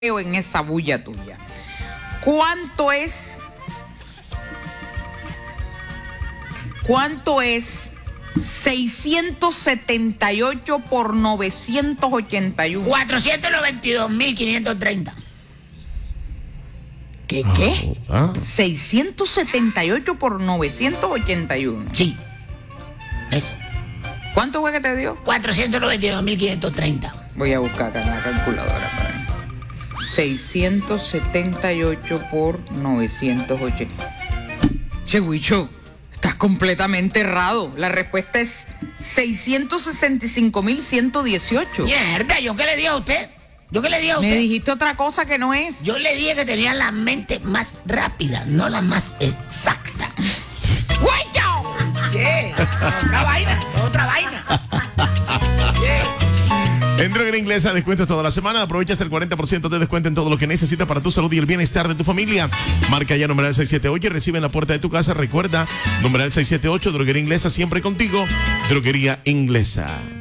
en esa bulla tuya. ¿Cuánto es 678 por 981? 492.530. ¿Qué? 678 por 981. Sí, eso. ¿Cuánto fue que te dio? 492.530. Voy a buscar acá en la calculadora para mí. 678 por 980. Che, Huicho, estás completamente errado. La respuesta es 665.118. Mierda, ¿yo qué le di a usted? Me dijiste otra cosa que no es. Yo le dije que tenía la mente más rápida, no la más exacta. ¡Huicho! ¿Qué? Otra vaina. ¿Qué? En Droguería Inglesa, descuentos toda la semana. Aprovecha hasta el 40% de descuento en todo lo que necesitas para tu salud y el bienestar de tu familia. Marca ya numeral 678 y recibe en la puerta de tu casa. Recuerda, numeral 678, Droguería Inglesa, siempre contigo. Droguería Inglesa.